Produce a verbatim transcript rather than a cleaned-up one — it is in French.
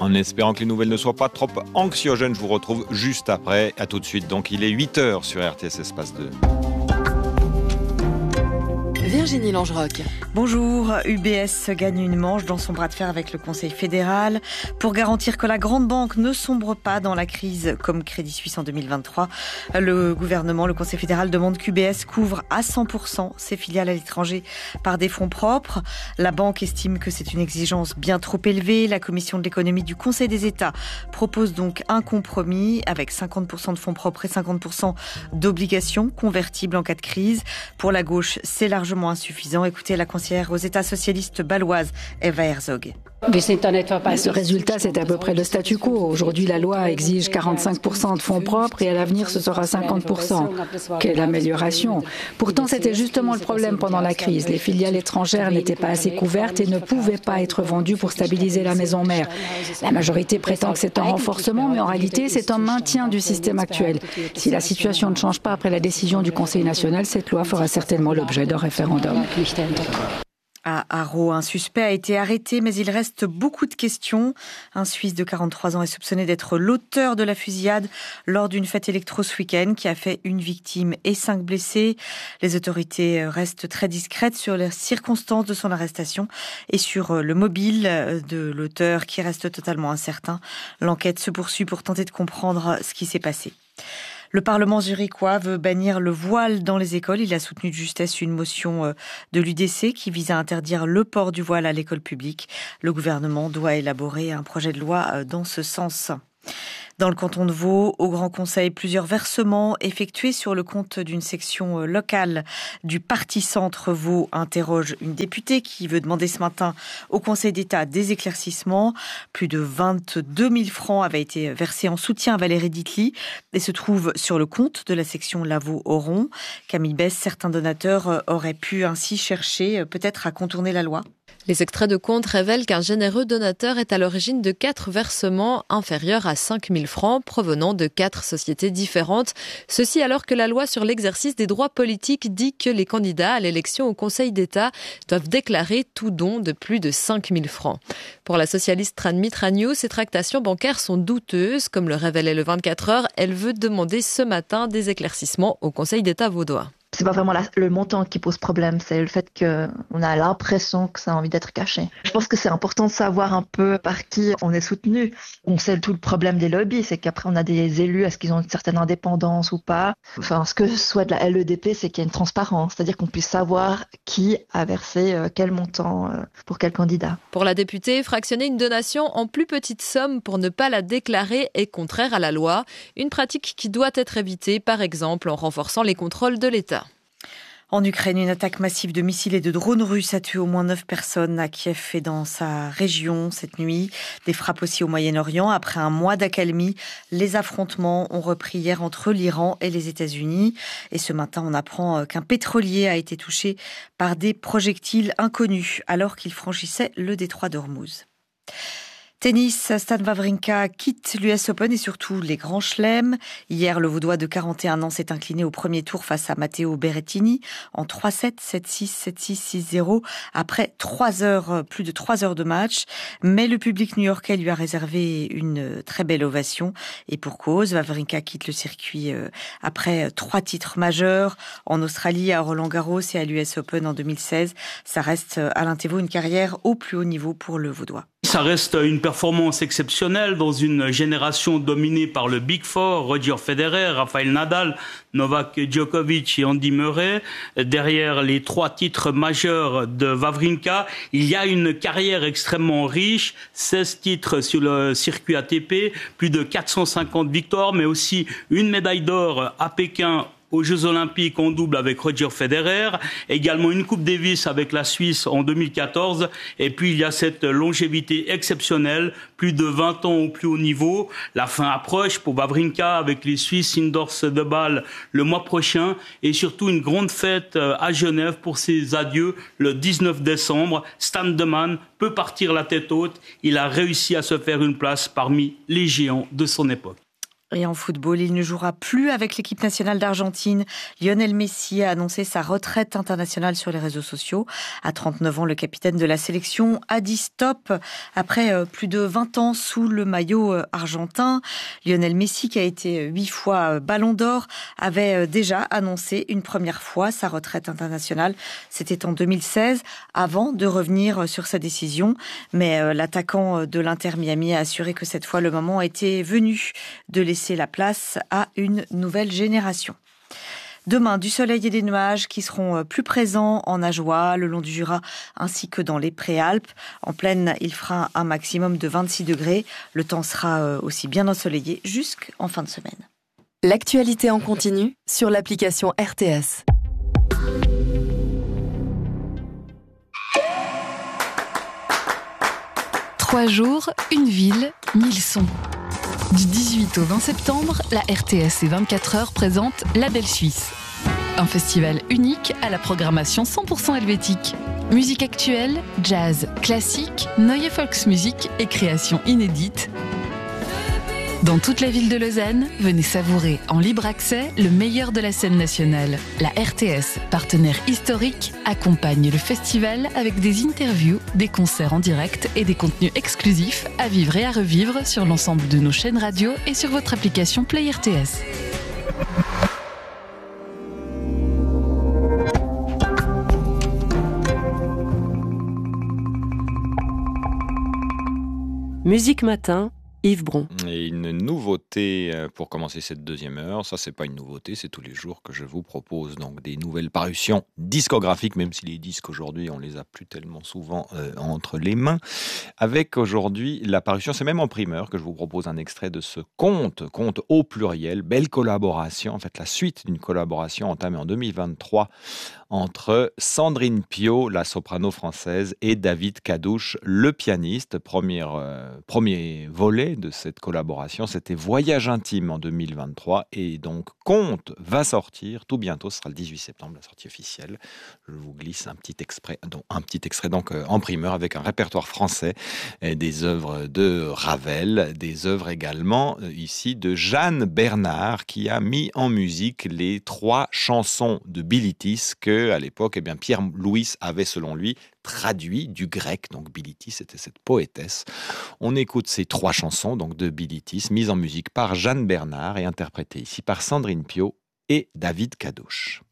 En espérant que les nouvelles ne soient pas trop anxiogènes, je vous retrouve juste après. À tout de suite, donc il est huit heures sur R T S Espace deux. Virginie Langeroc. Bonjour, U B S gagne une manche dans son bras de fer avec le Conseil fédéral. Pour garantir que la grande banque ne sombre pas dans la crise comme Crédit Suisse en deux mille vingt-trois, le gouvernement, le Conseil fédéral demande qu'U B S couvre à cent pour cent ses filiales à l'étranger par des fonds propres. La banque estime que c'est une exigence bien trop élevée. La Commission de l'économie du Conseil des États propose donc un compromis avec cinquante pour cent de fonds propres et cinquante pour cent d'obligations convertibles en cas de crise. Pour la gauche, c'est largement insuffisant. Écoutez la conseillère aux États socialistes baloise, Eva Herzog. Ce résultat, c'est à peu près le statu quo. Aujourd'hui, la loi exige quarante-cinq pour cent de fonds propres et à l'avenir, ce sera cinquante pour cent. Quelle amélioration! Pourtant, c'était justement le problème pendant la crise. Les filiales étrangères n'étaient pas assez couvertes et ne pouvaient pas être vendues pour stabiliser la maison mère. La majorité prétend que c'est un renforcement, mais en réalité, c'est un maintien du système actuel. Si la situation ne change pas après la décision du Conseil national, cette loi fera certainement l'objet d'un référendum. À Haro, un suspect a été arrêté, mais il reste beaucoup de questions. Un Suisse de quarante-trois ans est soupçonné d'être l'auteur de la fusillade lors d'une fête électro ce week-end qui a fait une victime et cinq blessés. Les autorités restent très discrètes sur les circonstances de son arrestation et sur le mobile de l'auteur qui reste totalement incertain. L'enquête se poursuit pour tenter de comprendre ce qui s'est passé. Le Parlement zurichois veut bannir le voile dans les écoles. Il a soutenu de justesse une motion de l'U D C qui vise à interdire le port du voile à l'école publique. Le gouvernement doit élaborer un projet de loi dans ce sens. Dans le canton de Vaud, au Grand Conseil, plusieurs versements effectués sur le compte d'une section locale du Parti Centre Vaud interroge une députée qui veut demander ce matin au Conseil d'État des éclaircissements. Plus de vingt-deux mille francs avaient été versés en soutien à Valérie Ditli et se trouvent sur le compte de la section Lavaux-Oron. Camille Besse, certains donateurs auraient pu ainsi chercher peut-être à contourner la loi. Les extraits de compte révèlent qu'un généreux donateur est à l'origine de quatre versements inférieurs à cinq mille francs provenant de quatre sociétés différentes. Ceci alors que la loi sur l'exercice des droits politiques dit que les candidats à l'élection au Conseil d'État doivent déclarer tout don de plus de cinq mille francs. Pour la socialiste Tranmit Ragnou, ces tractations bancaires sont douteuses. Comme le révélait le vingt-quatre heures, elle veut demander ce matin des éclaircissements au Conseil d'État vaudois. C'est pas vraiment la, le montant qui pose problème, c'est le fait qu'on a l'impression que ça a envie d'être caché. Je pense que c'est important de savoir un peu par qui on est soutenu. On sait tout le problème des lobbies, c'est qu'après on a des élus, est-ce qu'ils ont une certaine indépendance ou pas. Enfin, ce que souhaite la L E D P, c'est qu'il y ait une transparence, c'est-à-dire qu'on puisse savoir qui a versé quel montant pour quel candidat. Pour la députée, fractionner une donation en plus petite somme pour ne pas la déclarer est contraire à la loi. Une pratique qui doit être évitée, par exemple en renforçant les contrôles de l'État. En Ukraine, une attaque massive de missiles et de drones russes a tué au moins neuf personnes à Kiev et dans sa région cette nuit. Des frappes aussi au Moyen-Orient. Après un mois d'accalmie, les affrontements ont repris hier entre l'Iran et les États-Unis. Et ce matin, on apprend qu'un pétrolier a été touché par des projectiles inconnus alors qu'il franchissait le détroit d'Ormuz. Tennis, Stan Wawrinka quitte l'U S Open et surtout les grands chelems. Hier, le Vaudois de quarante et un ans s'est incliné au premier tour face à Matteo Berrettini en trois sept, sept six, sept six, six zéro après trois heures, plus de trois heures de match. Mais le public new-yorkais lui a réservé une très belle ovation et pour cause, Wawrinka quitte le circuit après trois titres majeurs en Australie, à Roland-Garros et à l'U S Open en deux mille seize. Ça reste, Alain Thévault, une carrière au plus haut niveau pour le Vaudois. Ça reste une performance exceptionnelle dans une génération dominée par le Big Four, Roger Federer, Rafael Nadal, Novak Djokovic et Andy Murray. Derrière les trois titres majeurs de Wawrinka, il y a une carrière extrêmement riche, seize titres sur le circuit A T P, plus de quatre cent cinquante victoires, mais aussi une médaille d'or à Pékin aux Jeux Olympiques en double avec Roger Federer, également une Coupe Davis avec la Suisse en deux mille quatorze, et puis il y a cette longévité exceptionnelle, plus de vingt ans au plus haut niveau. La fin approche pour Wawrinka avec les Suisses indoors de Bâle le mois prochain, et surtout une grande fête à Genève pour ses adieux le dix-neuf décembre. Stan de Man peut partir la tête haute, il a réussi à se faire une place parmi les géants de son époque. Et en football, il ne jouera plus avec l'équipe nationale d'Argentine. Lionel Messi a annoncé sa retraite internationale sur les réseaux sociaux. À trente-neuf ans, le capitaine de la sélection a dit stop après plus de vingt ans sous le maillot argentin. Lionel Messi, qui a été huit fois Ballon d'Or, avait déjà annoncé une première fois sa retraite internationale. C'était en deux mille seize, avant de revenir sur sa décision. Mais l'attaquant de l'Inter Miami a assuré que cette fois, le moment était venu de laisser la place à une nouvelle génération. Demain, du soleil et des nuages qui seront plus présents en Ajoie, le long du Jura, ainsi que dans les Préalpes. En plaine, il fera un maximum de vingt-six degrés. Le temps sera aussi bien ensoleillé jusqu'en fin de semaine. L'actualité en continu sur l'application R T S. Trois jours, une ville, mille sons. Du dix-huit au vingt septembre, la R T S et vingt-quatre heures présentent La Belle Suisse. Un festival unique à la programmation cent pour cent helvétique. Musique actuelle, jazz, classique, neue Volksmusik et créations inédites. Dans toute la ville de Lausanne, venez savourer en libre accès le meilleur de la scène nationale. La R T S, partenaire historique, accompagne le festival avec des interviews, des concerts en direct et des contenus exclusifs à vivre et à revivre sur l'ensemble de nos chaînes radio et sur votre application Play R T S. Musique Matin, Yves Bron. Et une nouveauté pour commencer cette deuxième heure, ça c'est pas une nouveauté, c'est tous les jours que je vous propose donc des nouvelles parutions discographiques, même si les disques aujourd'hui on les a plus tellement souvent euh, entre les mains. Avec aujourd'hui la parution, c'est même en primeur que je vous propose un extrait de ce conte, conte au pluriel, belle collaboration, en fait la suite d'une collaboration entamée en deux mille vingt-trois entre Sandrine Piau, la soprano française, et David Cadouche, le pianiste. Premier, euh, premier volet de cette collaboration, c'était Voyage intime en deux mille vingt-trois. Et donc, Conte va sortir tout bientôt, ce sera le dix-huit septembre, la sortie officielle. Je vous glisse un petit extrait, donc, un petit extrait donc, euh, en primeur avec un répertoire français, et des œuvres de Ravel, des œuvres également euh, ici de Jeanne Bernard, qui a mis en musique les trois chansons de Bilitis que à l'époque, eh bien, Pierre Louis avait, selon lui, traduit du grec. Donc, Bilitis, c'était cette poétesse. On écoute ces trois chansons donc, de Bilitis, mises en musique par Jeanne Bernard et interprétées ici par Sandrine Piau et David Cadouche.